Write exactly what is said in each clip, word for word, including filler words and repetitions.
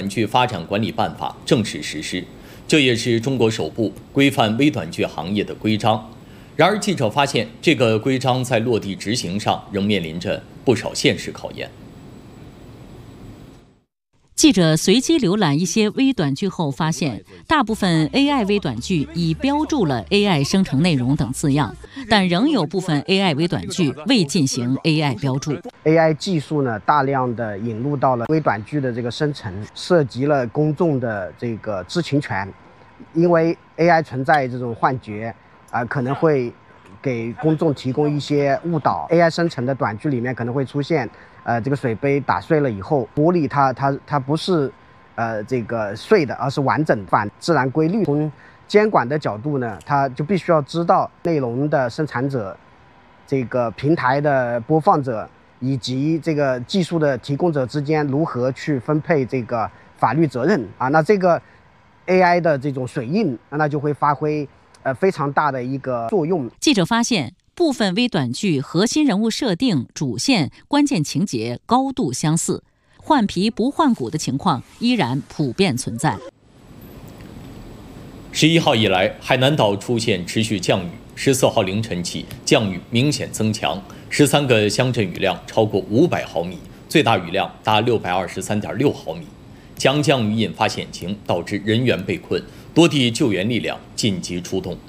具发展管理办法正式实施，这也是中国首部规范微短剧行业的规章。然而，记者发现，这个规章在落地执行上仍面临着不少现实考验。 记者随机浏览一些微短剧后发现，大部分 A I 微短剧已标注了 A I 生成内容等字样，但仍有部分 A I 微短剧未进行 A I 标注。 A I 技术呢，大量的引入到了微短剧的这个生成，涉及了公众的这个知情权，因为 A I 存在这种幻觉，啊、呃，可能会给公众提供一些误导。A I 生成的短剧里面可能会出现。呃，这个水杯打碎了以后，玻璃它它它不是，呃，这个碎的，而是完整反自然规律。从监管的角度呢，它就必须要知道内容的生产者、这个平台的播放者以及这个技术的提供者之间如何去分配这个法律责任啊。那这个 A I 的这种水印，那就会发挥呃非常大的一个作用。 记者发现，部分微短剧核心人物设定、主线、关键情节高度相似，换皮不换骨的情况依然普遍存在。 十一号以来，海南岛出现持续降雨，十四号凌晨起降雨明显增强，十三个乡镇雨量超过五百毫米，最大雨量达六百二十三点六毫米。强降雨引发险情，导致人员被困，多地救援力量紧急出动。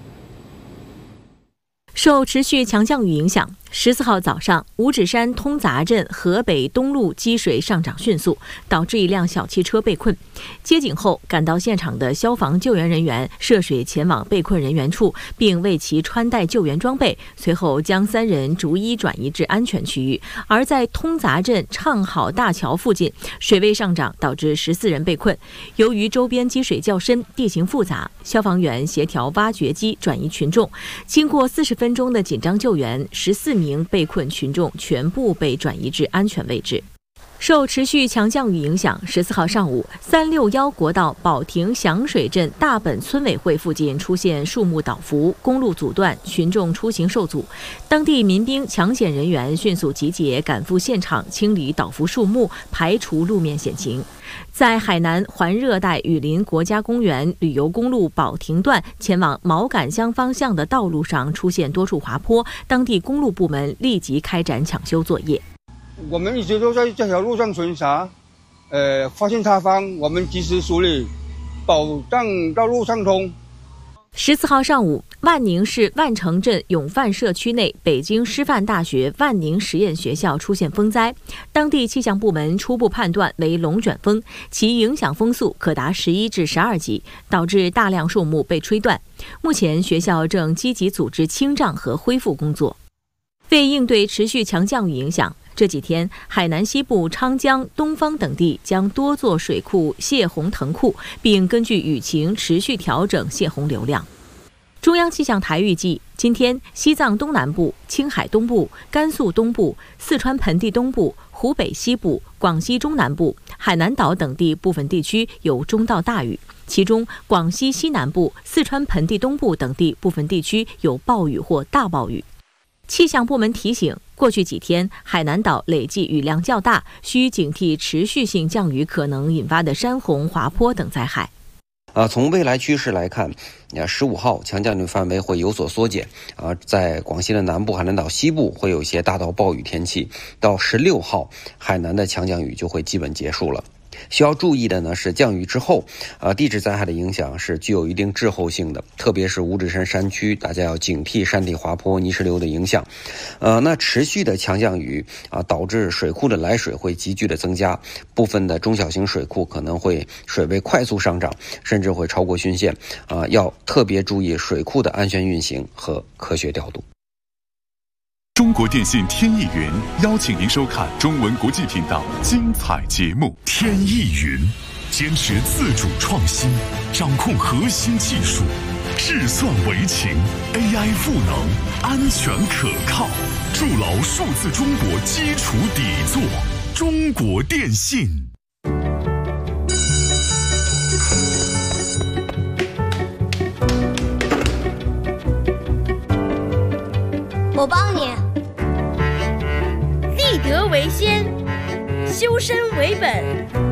受持续强降雨影响，十四号早上，五指山通杂镇河北东路积水上涨迅速，导致一辆小汽车被困。接警后赶到现场的消防救援人员涉水前往被困人员处，并为其穿戴救援装备，随后将三人逐一转移至安全区域。而在通杂镇畅好大桥附近，水位上涨导致十四人被困。由于周边积水较深，地形复杂，消防员协调挖掘机转移群众。经过四十分钟的紧张救援，十四名被困群众全部被转移至安全位置。受持续强降雨影响，十四号上午，三六幺国道保亭响水镇大本村委会附近出现树木倒伏，公路阻断，群众出行受阻。当地民兵抢险人员迅速集结，赶赴现场清理倒伏树木，排除路面险情。在海南环热带雨林国家公园旅游公路保亭段前往毛杆乡方向的道路上出现多处滑坡，当地公路部门立即开展抢修作业。 我们一直都在这条路上巡查，呃，发现塌方，我们及时处理，保障道路畅通。 十四号上午，万宁市万城镇永范社区内，北京师范大学万宁实验学校出现风灾，当地气象部门初步判断为龙卷风，其影响风速可达十一至十二级，导致大量树木被吹断。目前，学校正积极组织清障和恢复工作。为应对持续强降雨影响，这几天，海南西部昌江、东方等地将多座水库泄洪腾库，并根据雨情持续调整泄洪流量。中央气象台预计，今天西藏东南部、青海东部、甘肃东部、四川盆地东部、湖北西部、广西中南部、海南岛等地部分地区有中到大雨，其中广西西南部、四川盆地东部等地部分地区有暴雨或大暴雨。气象部门提醒，过去几天海南岛累计雨量较大，需警惕持续性降雨可能引发的山洪、滑坡等灾害。 啊，从未来趋势来看，啊，十五号强降雨范围会有所缩减，啊，在广西的南部、海南岛西部会有一些大到暴雨天气，到十六号，海南的强降雨就会基本结束了。需要注意的呢是降雨之后，呃，地质灾害的影响是具有一定滞后性的，特别是五指山山区，大家要警惕山体滑坡、泥石流的影响。呃，那持续的强降雨啊，导致水库的来水会急剧的增加，部分的中小型水库可能会水位快速上涨，甚至会超过汛线啊，要特别注意水库的安全运行和科学调度。 中国电信天翼云邀请您收看中文国际频道精彩节目。天翼云坚持自主创新，掌控核心技术，智算为情 ，A I 赋能，安全可靠，筑牢数字中国基础底座。中国电信。 我帮你。 立德为先，修身为本。